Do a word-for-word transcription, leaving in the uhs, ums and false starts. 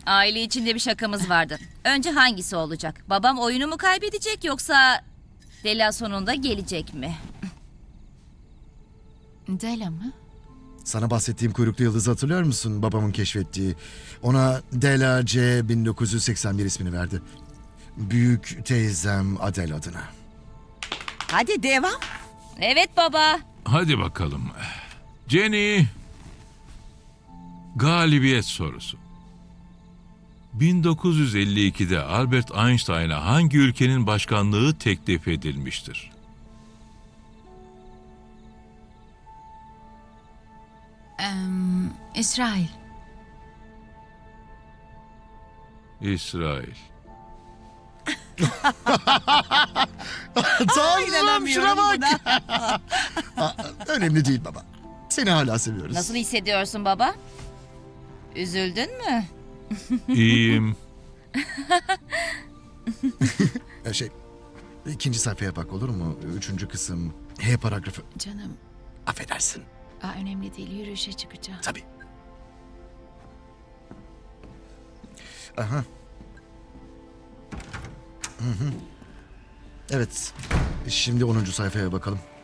Aile içinde bir şakamız vardı. Önce hangisi olacak? Babam oyunu mu kaybedecek yoksa Dela sonunda gelecek mi? Dela mı? Sana bahsettiğim kuyruklu yıldızı hatırlıyor musun? Babamın keşfettiği. Ona Dela C bin dokuz yüz seksen bir ismini verdi. Büyük teyzem Adele adına. Hadi devam. Evet baba. Hadi bakalım. Jenny. Galibiyet sorusu. bin dokuz yüz elli ikide Albert Einstein'a hangi ülkenin başkanlığı teklif edilmiştir? Em, İsrail. İsrail. Tanrım şuna İnanamıyorum bak. buna. Aa, önemli değil baba. Seni hala seviyoruz. Nasıl hissediyorsun baba? Üzüldün mü? İyiyim. Ee, şey, ikinci sayfaya bak olur mu? Üçüncü kısım. H paragrafı. Canım, Affedersin. aa, önemli değil. Yürüyüşe çıkacağım. Tabii. Aha. Hı hı. Evet. Şimdi onuncu sayfaya bakalım.